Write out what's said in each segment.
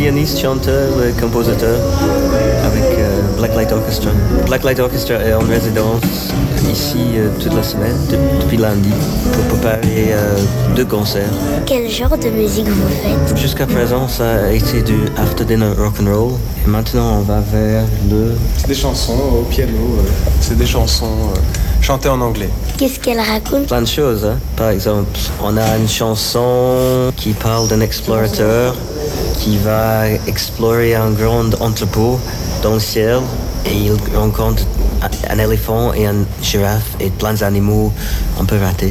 pianiste, chanteur, compositeur avec Blacklight Orchestra. Blacklight Orchestra est en résidence ici toute la semaine, depuis lundi, pour préparer 2 concerts. Quel genre de musique vous faites? Jusqu'à présent, ça a été du after dinner rock'n'roll. Et maintenant, on va vers le... C'est des chansons au piano, c'est des chansons chantées en anglais. Qu'est-ce qu'elle raconte? Plein de choses, hein. Par exemple, on a une chanson qui parle d'un explorateur qui va explorer un grand entrepôt dans le ciel et il rencontre un éléphant et une girafe et plein d'animaux un peu ratés.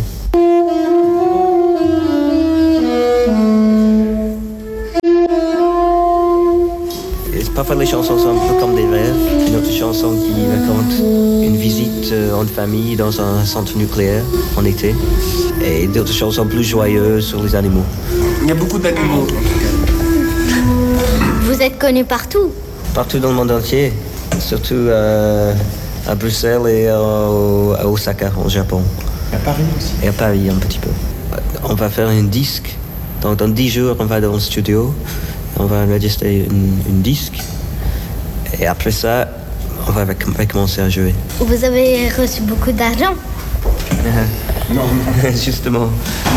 Parfois les chansons sont un peu comme des rêves. Une autre chanson qui raconte une visite en famille dans un centre nucléaire en été. Et d'autres chansons plus joyeuses sur les animaux. Il y a beaucoup d'animaux en tout cas. Vous êtes connu partout? Partout dans le monde entier, surtout à Bruxelles et à Osaka, au Japon. À Paris aussi. Et à Paris un petit peu. On va faire un disque. Donc dans 10 jours, on va dans le studio. On va enregistrer une disque. Et après ça, on va commencer à jouer. Vous avez reçu beaucoup d'argent? Non. Justement.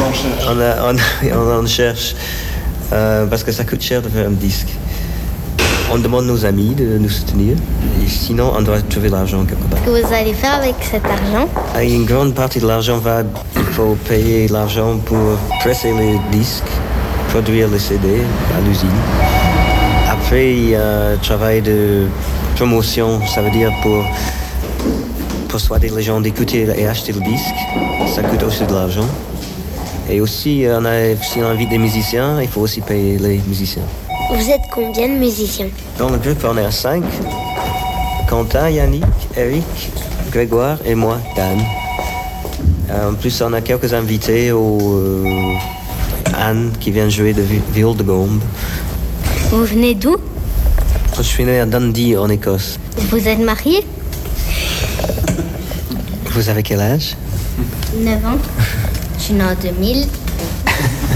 On en cherche. Parce que ça coûte cher de faire un disque. On demande nos amis de nous soutenir. Et sinon, on doit trouver l'argent quelque part. Que vous allez faire avec cet argent? Et une grande partie de l'argent il faut payer l'argent pour presser les disques, produire les CD à l'usine. Après, il y a un travail de promotion, ça veut dire pour persuader les gens d'écouter et acheter le disque. Ça coûte aussi de l'argent. Et aussi, si on invite des musiciens, il faut aussi payer les musiciens. Vous êtes combien de musiciens? Dans le groupe, on est à 5. Quentin, Yannick, Eric, Grégoire et moi, Dan. En plus, on a quelques invités, Anne qui vient jouer de viol de gombe. Vous venez d'où? Je suis né à Dundee, en Écosse. Vous êtes marié? Vous avez quel âge? 9 ans. Je suis né en 2000.